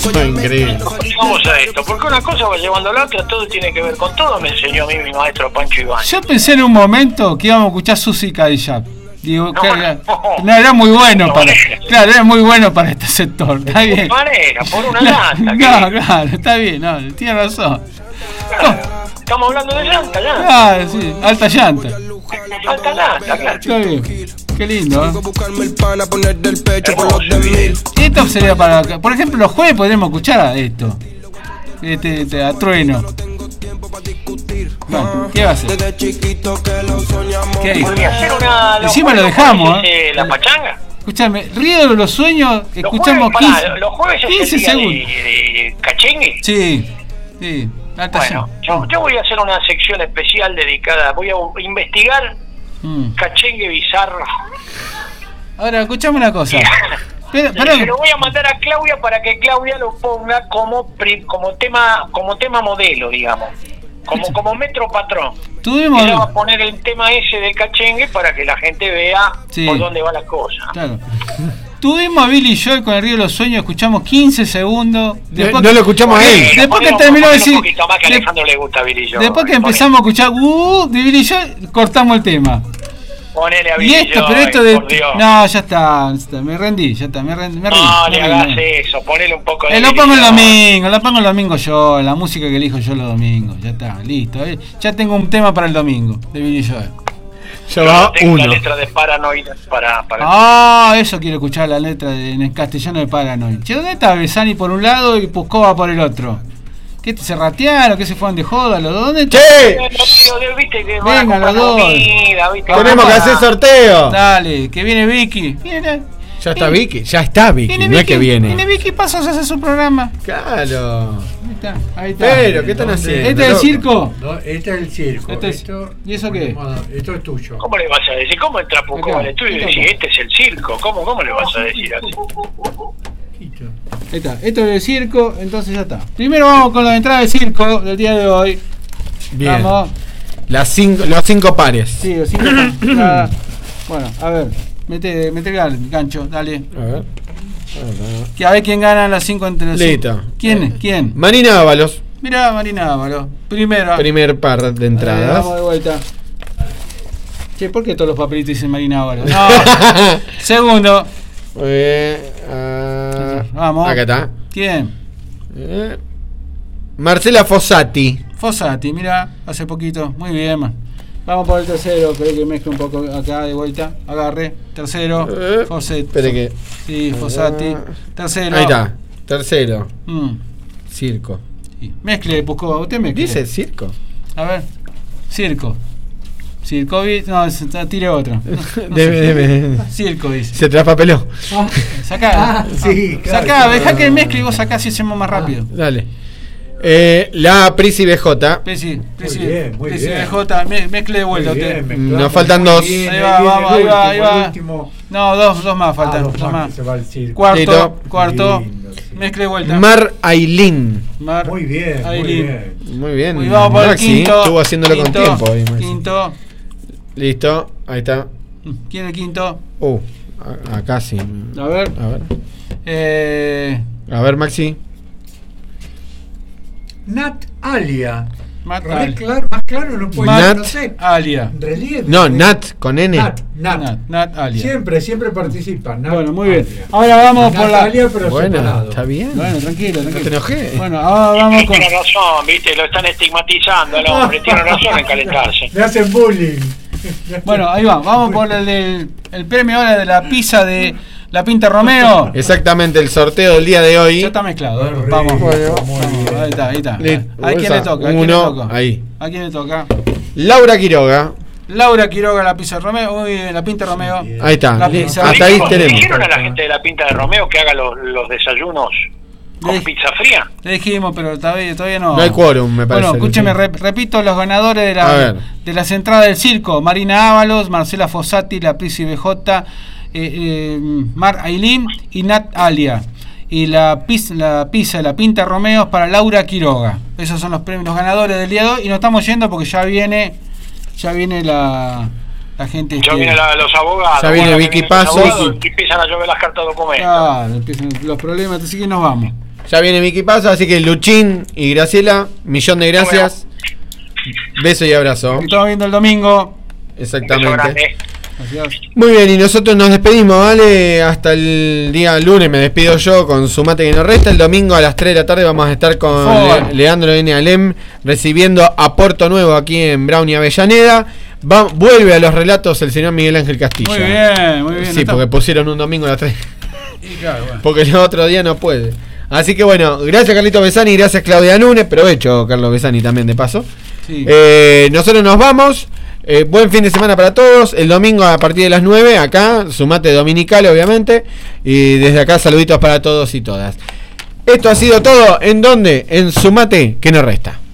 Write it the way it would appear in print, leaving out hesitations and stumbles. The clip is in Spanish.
Increíble. Vamos a esto, porque una cosa va llevando a la otra, todo tiene que ver con todo, me enseñó a mí mi maestro Pancho Iván. Yo pensé en un momento que íbamos a escuchar Susi Cadillac. Digo, no, era muy bueno para. Claro, era muy bueno para este sector. Está bien. Manera, por una llanta. No, claro, está bien, no, tiene razón. Claro, estamos hablando de llanta, ya. Claro, sí, alta llanta. Alta llanta, claro. Está bien. Qué lindo, ¿eh? Hermoso. Esto sería para. Por ejemplo, los jueves podremos escuchar esto. A Trueno. Bueno, ¿qué va a hacer? ¿Qué hay? Podría ser una. Encima lo dejamos, La pachanga. Escúchame, Río de los Sueños, escuchamos los jueves, 15, los jueves es 15 el día segundos. de cachengue. Sí, sí. Bueno, yo voy a hacer una sección especial dedicada, voy a investigar cachengue bizarro. Ahora, escuchame una cosa. Se lo voy a mandar a Claudia para que Claudia lo ponga como tema modelo, digamos. Como metro patrón. Ella va a poner el tema ese del cachengue para que la gente vea por dónde va la cosa. Claro. Tuvimos a Billy Joel con el Río de los Sueños, escuchamos 15 segundos. Después no lo escuchamos a él. Después que terminó de decir. Después que empezamos a escuchar de Billy Joel, cortamos el tema. Ponele a Y Billy esto, Joel, pero esto de. No, ya está, me rendí, ya está, me rendí. No le hagas eso, ponele un poco de. Lo pongo el domingo yo, la música que elijo yo los domingos, ya está, listo. Ya tengo un tema para el domingo, de Billy Joel. Ya va uno. La letra de Paranoid para eso quiero escuchar, la letra en castellano de Paranoid. Che, ¿dónde está Besani por un lado y Puscova por el otro? ¿Qué se ratearon? ¿Qué se fueron de joda? ¿Los dos? ¿Dónde? ¡Che! Venga, los dos. Tenemos que hacer sorteo. Dale, que viene Vicky. Viene. Ya está Vicky, no es que viene. Viene Vicky, pasos a hacer su programa. Claro. Ahí está. Pero, ¿qué están haciendo? ¿Este es el circo? No, este es el circo. ¿Y eso qué? Esto es tuyo. ¿Cómo le vas a decir? ¿Cómo entra Puscova al estudio y decís, este es el circo? ¿Cómo le vas a decir así? Ahí está, esto es el circo, entonces ya está. Primero vamos con la entrada del circo del día de hoy. Bien. Vamos. Los 5 pares. Sí, los 5 pares. Bueno, a ver, mete el gancho, dale. A ver. Que a ver quién gana las 5 entre los 5. Listo. ¿Quién? Marina Ábalos. Mirá, Marina Ábalos. Primer par de entradas. Vamos de vuelta. Che, ¿por qué todos los papelitos dicen Marina Ábalos? No. Segundo. Vamos. Acá está. ¿Quién? Marcela Fossati. Mira, hace poquito. Muy bien, man. Vamos por el tercero. Espera que mezcle un poco acá de vuelta. Agarre. Tercero. Fossati. Espere que. Sí, Fossati. Tercero. Ahí está. Tercero. Circo. Sí. Mezcle, Puscova. Usted mezcle. ¿Dice circo? A ver. Circo. Circovid, no, tire otro. Circo dice. Se traspapeló. Sacá. Sí, claro, sacá, dejá que mezcle y vos sacá si hacemos más rápido. Dale. La Prisi BJ. Prisi muy bien. BJ, mezcle de vuelta usted. Nos faltan 2. Ahí va. No, dos más faltan. Dos más. Cuarto. Mezcle de vuelta. Mar Ailín. Muy bien. Muy bien. Y vamos por el quinto. Estuvo haciéndolo con tiempo. Quinto. Listo, ahí está. ¿Quién es el quinto? Acá sí. A ver. A ver, Maxi. Nat Alia. Más claro no puede Nat no sé. Alia. Relieve. No, Nat con N. Nat Alia. Siempre participa. Nat bueno, muy bien. Alia. Ahora vamos por la. Alia, pero bueno, separado. está bien. Bueno, tranquilo. No te enojé. Bueno, ahora vamos con. Tiene razón, viste, lo están estigmatizando al hombre, tiene razón en calentarse. Me hacen bullying. Bueno, ahí va. Vamos por el premio ahora de la pizza de La Pinta Romeo. Exactamente, el sorteo del día de hoy. Ya está mezclado. Vamos. Ahí está. ¿A quién le toca? Ahí. ¿A quién le toca? Laura Quiroga. La pizza Romeo. Uy, La Pinta Romeo. Ahí está. Hasta ahí tenemos. ¿Dijeron a la gente de La Pinta de Romeo que haga los desayunos con pizza fría? Le dijimos, pero todavía no. No hay quórum, me parece. Bueno, escúcheme, repito los ganadores de las entradas del circo: Marina Ábalos, Marcela Fossati, la Prisi BJ, Mar Ailín y Nat Alia. Y la pizza de La Pinta Romeo para Laura Quiroga. Esos son los premios, los ganadores del día de hoy. Y nos estamos yendo porque ya viene la gente. Ya vienen los abogados. Ya viene Vicky Pasos. Y empiezan a llover las cartas de documentos. Claro, empiezan los problemas, así que nos vamos. Ya viene mi equipazo, así que Luchín y Graciela, millón de gracias. Beso y abrazo. Estamos viendo el domingo. Exactamente. Muy bien, y nosotros nos despedimos, ¿vale? Hasta el día lunes me despido yo con Sumate que nos resta. El domingo a las 3 de la tarde vamos a estar con Leandro N. Alem recibiendo a Puerto Nuevo aquí en Brown y Avellaneda. Vuelve a los relatos el señor Miguel Ángel Castilla. Muy bien, muy bien. Sí, porque pusieron un domingo a las 3. Claro, bueno. Porque el otro día no puede. Así que bueno, gracias Carlito Besani, gracias Claudia Núñez. Provecho Carlos Besani también de paso. Sí. Nosotros nos vamos. Buen fin de semana para todos. El domingo a partir de las 9 acá, Sumate dominical obviamente. Y desde acá saluditos para todos y todas. Esto ha sido todo. ¿En dónde? En Sumate que no resta.